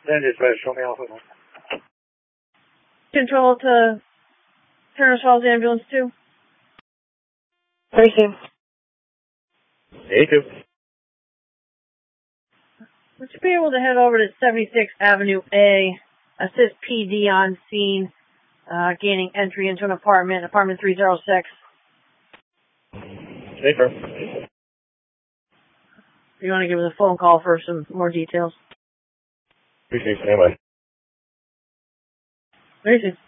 Then dispatch, show me off with them. Control to Turner's Falls Ambulance 2. 32. 82. Would you be able to head over to 76th Avenue A, assist PD on scene, gaining entry into an apartment 306. Safer. You want to give us a phone call for some more details? Appreciate it. Anyway. 32.